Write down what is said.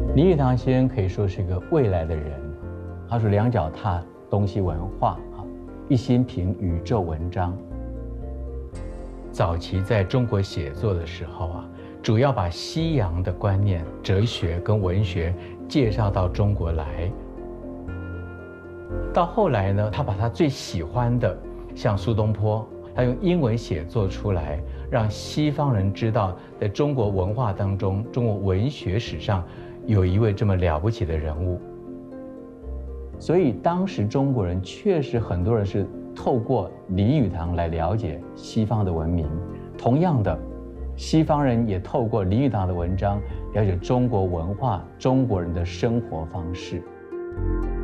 林语堂先生可以说是一个未来的人，他说两脚踏东西文化啊，一心凭宇宙文章。早期在中国写作的时候啊，主要把西洋的观念、哲学跟文学介绍到中国来。到后来呢，他把他最喜欢的，像苏东坡，他用英文写作出来，让西方人知道，在中国文化当中，中国文学史上有一位这么了不起的人物。所以当时中国人确实很多人是透过林语堂来了解西方的文明，同样的，西方人也透过林语堂的文章了解中国文化、中国人的生活方式。